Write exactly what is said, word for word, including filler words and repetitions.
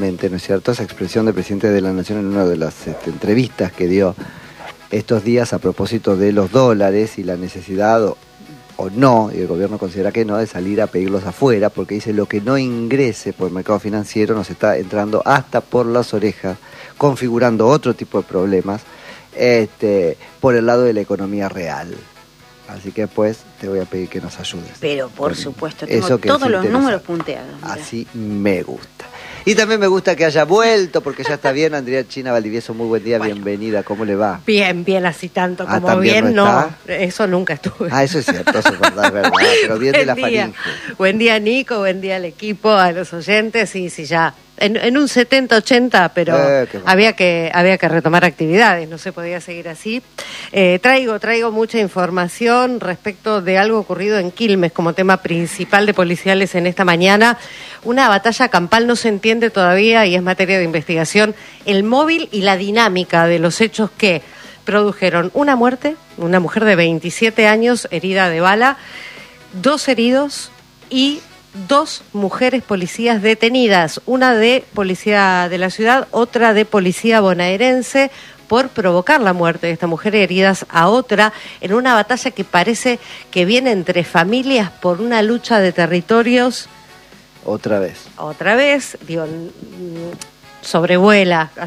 ¿No es cierto? Esa expresión del presidente de la Nación en una de las este, entrevistas que dio estos días a propósito de los dólares y la necesidad o, o no, y el gobierno considera que no, de salir a pedirlos afuera, porque dice lo que no ingrese por el mercado financiero nos está entrando hasta por las orejas, configurando otro tipo de problemas este, por el lado de la economía real. Así que pues te voy a pedir que nos ayudes. Pero por con supuesto, tengo eso que todos los interesa. números punteados. Mirá. Así me gusta. Y también me gusta que haya vuelto, porque ya está bien. Andrea China Valdivieso, muy buen día, bueno, bienvenida. ¿Cómo le va? Bien, bien, así tanto ah, como bien, no, no, eso nunca estuve. Ah, eso es cierto, eso es verdad, es verdad, pero bien de la faringe. Buen día, Nico, buen día al equipo, a los oyentes, sí, sí, ya. En, en un setenta ochenta, pero eh, bueno. había que había que retomar actividades, no se podía seguir así. Eh, traigo traigo mucha información respecto de algo ocurrido en Quilmes como tema principal de policiales en esta mañana. Una batalla campal, no se entiende todavía y es materia de investigación el móvil y la dinámica de los hechos que produjeron una muerte, una mujer de veintisiete años herida de bala, dos heridos y dos mujeres policías detenidas, una de policía de la ciudad, otra de policía bonaerense, por provocar la muerte de esta mujer, heridas a otra, en una batalla que parece que viene entre familias por una lucha de territorios. Otra vez. Otra vez, digo, sobrevuela